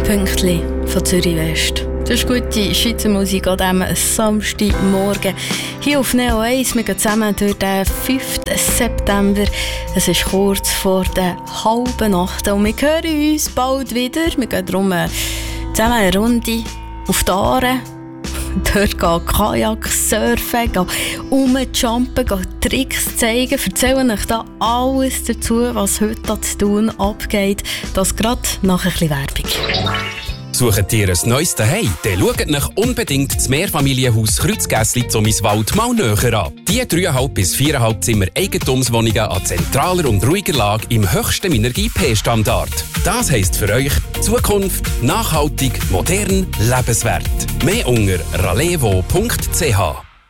Pünktli von Zürich West. Das ist gute Schweizer Musik an diesem Samstagmorgen. Hier auf Neo 1, wir gehen zusammen durch den 5. September. Es ist kurz vor der halben Nacht und wir hören uns bald wieder. Wir gehen darum zusammen eine Runde auf die Aare. Dort gehen Kajak surfen, gehen rumjumpen, gehen Tricks zeigen. Erzählen euch da alles dazu, was heute zu tun abgeht. Das gerade nach ein bisschen Werbung. Sucht ihr ein neues Zuhause? Dann schaut euch unbedingt das Mehrfamilienhaus Kreuzgässli Zummiswald mal näher an. Die 3,5 bis 4,5 Zimmer Eigentumswohnungen an zentraler und ruhiger Lage im höchsten Minergie-P-Standard. Das heisst für euch Zukunft, nachhaltig, modern, lebenswert. Mehr unter ralevo.ch.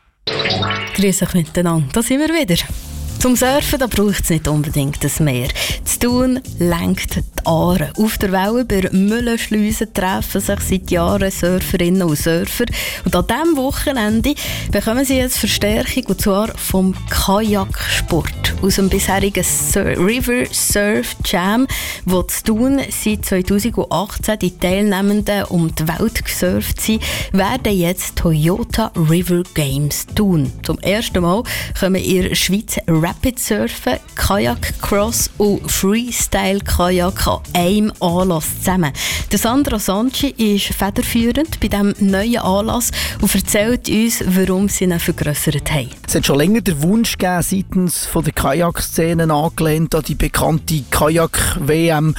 Grüß euch miteinander, da sind wir wieder. Zum Surfen braucht es nicht unbedingt das Meer. Zu Thun lenkt die Aare. Auf der Welle bei Müllenschleusen treffen sich seit Jahren Surferinnen und Surfer. Und an diesem Wochenende bekommen sie jetzt Verstärkung, und zwar vom Kajaksport. Aus dem bisherigen River Surf Jam, wo zu Thun seit 2018 die Teilnehmenden um die Welt gesurft sind, werden jetzt Toyota River Games Thun. Zum ersten Mal kommen in der Schweiz Rapid Surfen, Kajak Cross und Freestyle Kajak an einem Anlass zusammen. Der Sandra Sanci ist federführend bei diesem neuen Anlass und erzählt uns, warum sie ihn vergrössert haben. Es hat schon länger den Wunsch gegeben, seitens von der Kajakszene angelehnt an die bekannte Kajak-WM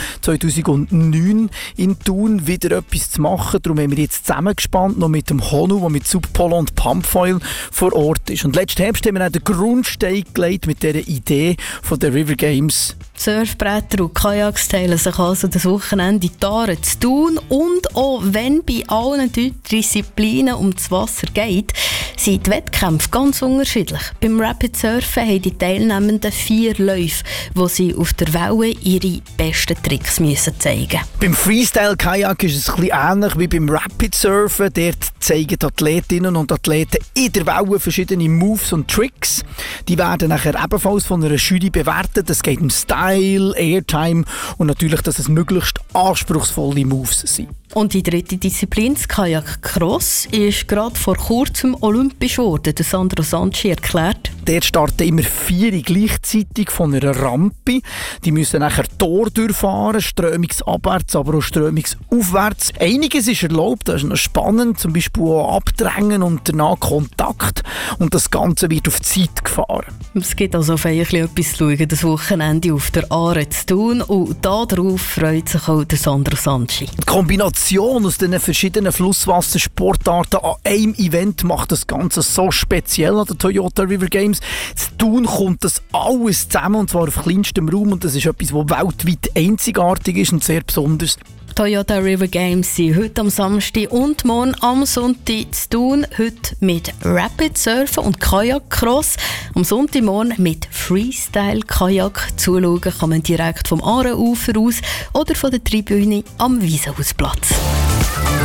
2009 in Thun wieder etwas zu machen. Darum haben wir jetzt zusammengespannt, noch mit dem Honu, der mit Subpolo und Pumpfoil vor Ort ist. Und letzten Herbst haben wir auch den Grundstein gelegt mit dieser Idee von den River Games. Surfbretter und Kajaks teilen sich also das Wochenende in die Aare zu Thun. Und auch wenn bei allen Disziplinen um das Wasser geht, sind die Wettkämpfe ganz unterschiedlich. Beim Rapid Surfen haben die Teilnehmenden 4 Läufe, wo sie auf der Welle ihre besten Tricks müssen zeigen. Beim Freestyle-Kajak ist es ein bisschen ähnlich wie beim Rapid Surfen. Dort zeigen die Athletinnen und Athleten in der Welle verschiedene Moves und Tricks. Die werden nachher ebenfalls von einer Jury bewertet. Es geht um Style, Airtime und natürlich, dass es möglichst anspruchsvolle Moves sind. Und die dritte Disziplin, das Kajak Cross, ist gerade vor kurzem olympisch geworden. Der Sandro Sanci erklärt. Dort starten immer 4 gleichzeitig von einer Rampe. Die müssen nachher Tor durchfahren, strömungsabwärts, aber auch strömungsaufwärts. Einiges ist erlaubt, das ist noch spannend, zum Beispiel auch Abdrängen und danach Kontakt. Und das Ganze wird auf Zeit gefahren. Es gibt also auf etwas zu schauen, das Wochenende auf der Aare zu tun. Und darauf freut sich auch der Sandro Sanci. Die Kombination aus den verschiedenen Flusswassersportarten an einem Event macht das Ganze so speziell an der Toyota River Games. Zu Thun kommt das alles zusammen, und zwar auf kleinstem Raum, und das ist etwas, was weltweit einzigartig ist und sehr besonders. Toyota River Games sind heute am Samstag und morgen am Sonntag zu Thun. Heute mit Rapid Surfen und Kajak Cross. Am Sonntagmorgen mit Freestyle Kajak. Zuschauen kann man direkt vom Aarenufer aus oder von der Tribüne am Wiesenhausplatz.